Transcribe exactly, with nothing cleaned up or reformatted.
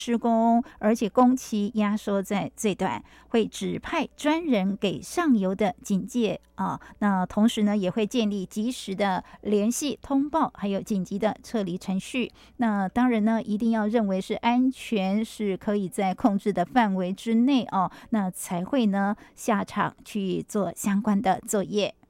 施工，而且工期压缩在最短，会指派专人给上游的警戒啊。那同时呢，也会建立及时的联系通报，还有紧急的撤离程序。那当然呢，一定要认为是安全是可以在控制的范围之内哦，那才会呢下场去做相关的作业。